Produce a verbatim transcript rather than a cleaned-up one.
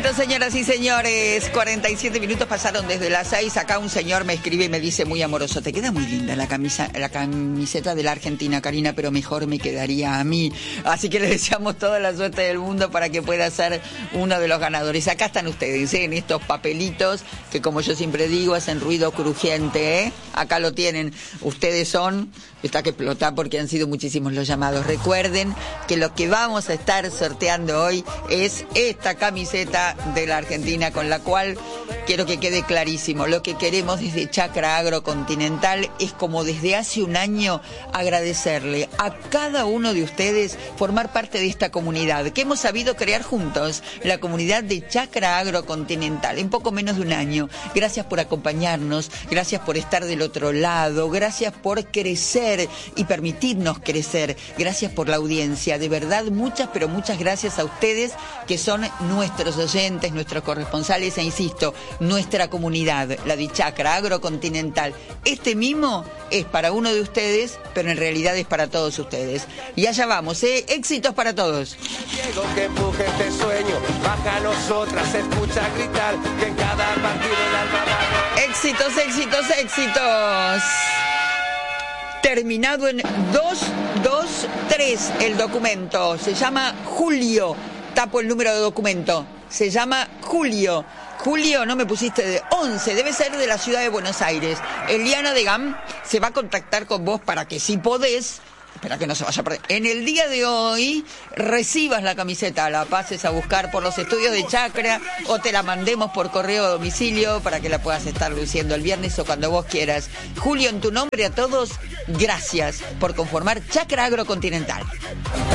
Bueno, señoras y señores, cuarenta y siete minutos pasaron desde las seis. Acá un señor me escribe y me dice muy amoroso: te queda muy linda la camisa, la camiseta de la Argentina, Karina, pero mejor me quedaría a mí. Así que le deseamos toda la suerte del mundo para que pueda ser uno de los ganadores. Acá están ustedes, ¿eh? En estos papelitos que, como yo siempre digo, hacen ruido crujiente, ¿eh? Acá lo tienen. Ustedes son, está que explotar porque han sido muchísimos los llamados. Recuerden que lo que vamos a estar sorteando hoy es esta camiseta de la Argentina, con la cual quiero que quede clarísimo: lo que queremos desde Chacra Agrocontinental es, como desde hace un año, agradecerle a cada uno de ustedes formar parte de esta comunidad que hemos sabido crear juntos, la comunidad de Chacra Agrocontinental, en poco menos de un año. Gracias por acompañarnos, gracias por estar del otro lado, gracias por crecer y permitirnos crecer, gracias por la audiencia. De verdad, muchas, pero muchas gracias a ustedes, que son nuestros oyentes, nuestros corresponsales e, insisto, nuestra comunidad, la de Chacra Agrocontinental. Este mimo es para uno de ustedes, pero en realidad es para todos ustedes. Y allá vamos, ¿eh? Éxitos para todos. Diego, que empuje este sueño, baja a nosotras, se escucha gritar que en cada partido el alma va. Éxitos, éxitos, éxitos. Terminado en dos dos tres el documento. Se llama Julio. Tapo el número de documento. Se llama Julio. Julio, no me pusiste de once, debe ser de la ciudad de Buenos Aires. Eliana de Gam se va a contactar con vos para que, si podés, espera que no se vaya a perder, en el día de hoy recibas la camiseta, la pases a buscar por los estudios de Chacra o te la mandemos por correo a domicilio para que la puedas estar luciendo el viernes o cuando vos quieras. Julio, en tu nombre a todos, gracias por conformar Chacra Agrocontinental.